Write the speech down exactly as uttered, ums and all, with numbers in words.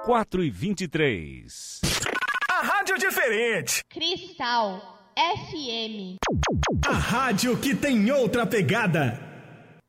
quatro e vinte e três. A rádio diferente. Cristal F M. A rádio que tem outra pegada.